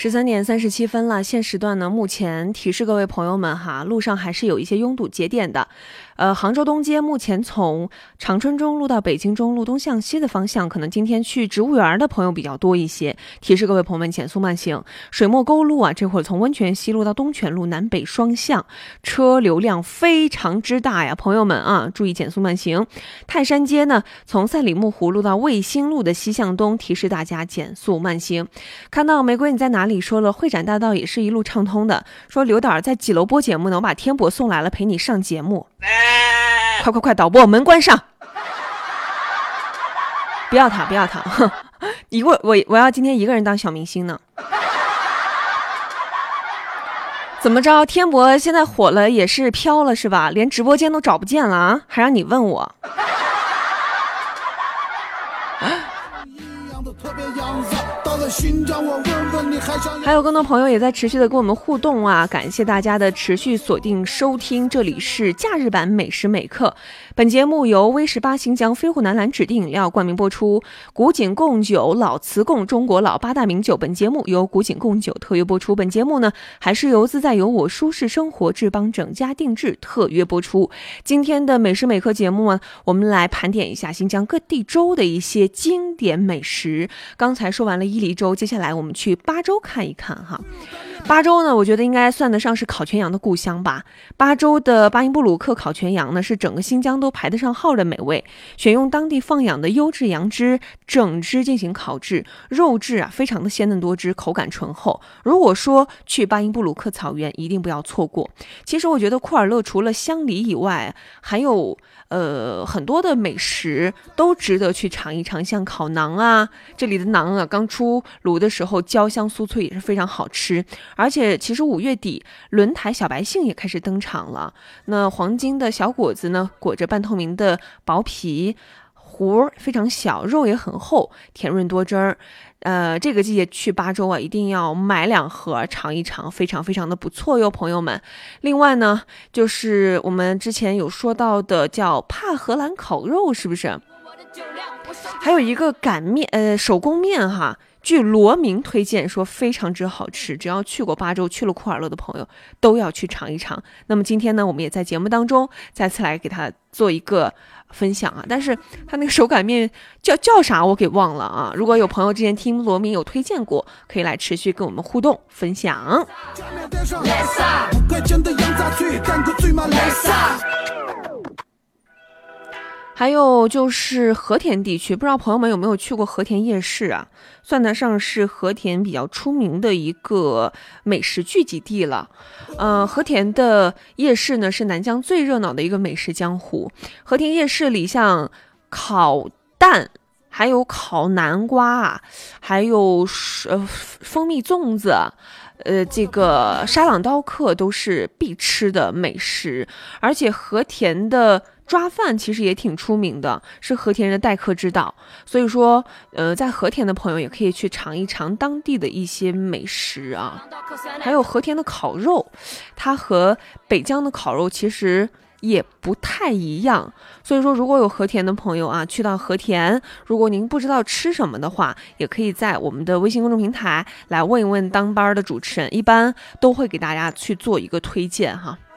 13:37了，现时段呢，目前提示各位朋友们哈，路上还是有一些拥堵节点的。杭州东街目前从长春中路到北京中路东向西的方向，可能今天去植物园的朋友比较多一些，提示各位朋友们减速慢行。水墨沟路啊，这会儿从温泉西路到东泉路南北双向，车流量非常之大呀，朋友们啊，注意减速慢行。泰山街呢，从赛里木湖路到卫星路的西向东，提示大家减速慢行。看到玫瑰你在哪里说了，会展大道也是一路畅通的，说刘导在几楼播节目呢？我把天博送来了，陪你上节目。快，导播门关上，不要他，我要今天一个人当小明星呢。怎么着，天博现在火了也是飘了是吧？连直播间都找不见了啊，还让你问我。还有更多朋友也在持续的跟我们互动啊，感谢大家的持续锁定收听，这里是假日版美食美课。本节目由威18新疆飞虎南蓝指定饮料冠名播出，古井贡酒、老瓷贡中国老8大名酒。本节目由古井贡酒特约播出。本节目呢，还是由自在由我舒适生活志邦整家定制特约播出。今天的美食美课节目呢，我们来盘点一下新疆各地州的一些经典美食。刚才说完了伊犁州，接下来我们去巴州看一看哈。巴州呢，我觉得应该算得上是烤全羊的故乡吧。巴州的巴音布鲁克烤全羊呢，是整个新疆都排得上号的美味。选用当地放养的优质羊脂，整只进行烤制，肉质啊非常的鲜嫩多汁，口感醇厚。如果说去巴音布鲁克草原，一定不要错过。其实我觉得库尔勒除了香梨以外，还有很多的美食都值得去尝一尝，像烤馕啊，这里的馕啊刚出炉的时候焦香酥脆，也是非常好吃。而且其实5月底轮台小白杏也开始登场了，那黄金的小果子呢，裹着半透明的薄皮，核非常小，肉也很厚，甜润多汁儿。这个季节去巴州啊，一定要买2盒尝一尝，非常非常的不错哟，朋友们。另外呢，就是我们之前有说到的叫帕荷兰烤肉，是不是？还有一个擀面，手工面哈。据罗明推荐说非常之好吃，只要去过巴州、去了库尔勒的朋友都要去尝一尝。那么今天呢，我们也在节目当中再次来给他做一个分享啊。但是他那个手擀面叫啥我给忘了啊。如果有朋友之前听罗明有推荐过，可以来持续跟我们互动分享。还有就是和田地区，不知道朋友们有没有去过和田夜市啊？算得上是和田比较出名的一个美食聚集地了。和田的夜市呢是南疆最热闹的一个美食江湖。和田夜市里像烤蛋，还有烤南瓜啊，还有蜂蜜粽子。这个沙朗刀客都是必吃的美食，而且和田的抓饭其实也挺出名的，是和田人的待客之道。所以说，在和田的朋友也可以去尝一尝当地的一些美食啊。还有和田的烤肉，它和北疆的烤肉其实也不太一样，所以说如果有和田的朋友啊，去到和田，如果您不知道吃什么的话，也可以在我们的微信公众平台来问一问当班的主持人，一般都会给大家去做一个推荐哈。